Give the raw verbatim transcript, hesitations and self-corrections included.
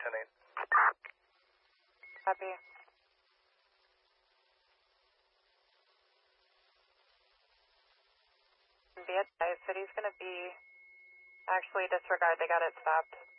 ten eight. Copy. Be advised, city's going to be, actually disregard, they got it stopped.